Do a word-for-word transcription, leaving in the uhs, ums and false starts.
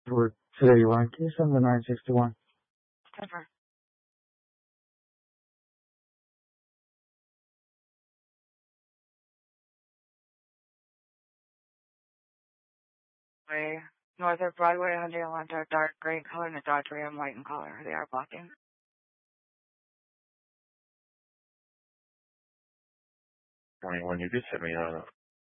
For today, you want case on the nine sixty-one. Ever. Way. North of Broadway, Hyundai Elantra, dark gray in color, and a Dodge Ram white in color. They are blocking. twenty-one, you just hit me on